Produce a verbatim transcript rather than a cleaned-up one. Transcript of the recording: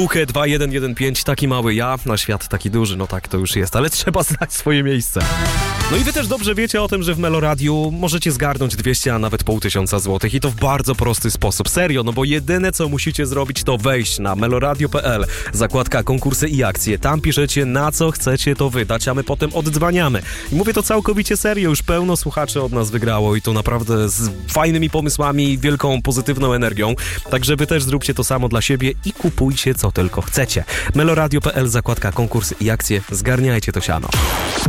Kukę dwa jeden jeden pięć, taki mały ja, na świat taki duży, no tak to już jest, ale trzeba znać swoje miejsce. No i wy też dobrze wiecie o tym, że w Meloradiu możecie zgarnąć dwieście, a nawet pół tysiąca złotych i to w bardzo prosty sposób. Serio, no bo jedyne co musicie zrobić to wejść na meloradio kropka p l, zakładka konkursy i akcje. Tam piszecie na co chcecie to wydać, a my potem oddzwaniamy. I mówię to całkowicie serio, już pełno słuchaczy od nas wygrało i to naprawdę z fajnymi pomysłami i wielką pozytywną energią. Także wy też zróbcie to samo dla siebie i kupujcie co tylko chcecie. meloradio kropka p l, zakładka konkursy i akcje. Zgarniajcie to siano.